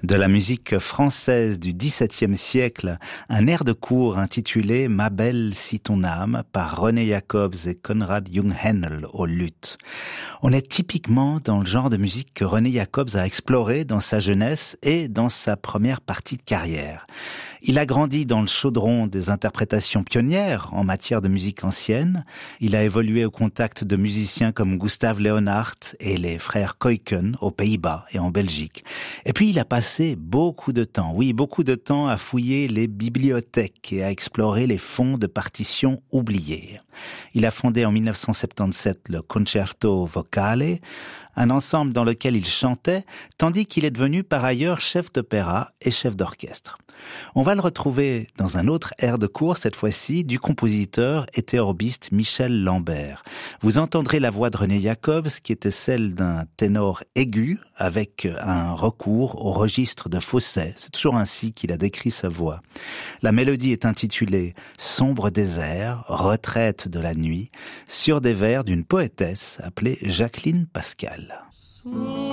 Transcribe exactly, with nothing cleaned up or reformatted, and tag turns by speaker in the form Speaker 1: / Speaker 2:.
Speaker 1: De la musique française du dix-septième siècle, un air de cour intitulé « Ma belle, si ton âme » par René Jacobs et Konrad Jungheinl au luth. On est typiquement dans le genre de musique que René Jacobs a exploré dans sa jeunesse et dans sa première partie de carrière. Il a grandi dans le chaudron des interprétations pionnières en matière de musique ancienne. Il a évolué au contact de musiciens comme Gustav Leonhardt et les frères Kuyken aux Pays-Bas et en Belgique. Et puis il a passé beaucoup de temps, oui, beaucoup de temps à fouiller les bibliothèques et à explorer les fonds de partitions oubliés. Il a fondé en dix-neuf cent soixante-dix-sept le Concerto Vocale, un ensemble dans lequel il chantait, tandis qu'il est devenu par ailleurs chef d'opéra et chef d'orchestre. On va le retrouver dans un autre air de cour, cette fois-ci, du compositeur et théorbiste Michel Lambert. Vous entendrez la voix de René Jacobs, qui était celle d'un ténor aigu, avec un recours au registre de fausset. C'est toujours ainsi qu'il a décrit sa voix. La mélodie est intitulée « Sombre désert, retraite de la nuit », sur des vers d'une poétesse appelée Jacqueline Pascal.